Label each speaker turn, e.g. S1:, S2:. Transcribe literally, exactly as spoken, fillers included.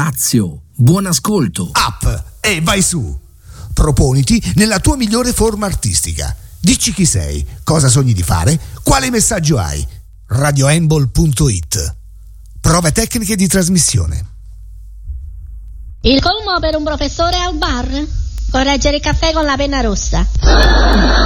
S1: Lazio. Buon ascolto.
S2: Up e vai su. Proponiti nella tua migliore forma artistica. Dici chi sei, cosa sogni di fare, quale messaggio hai. radioembol punto it. Prove tecniche di trasmissione.
S3: Il colmo per un professore al bar? Correggere il caffè con la penna rossa.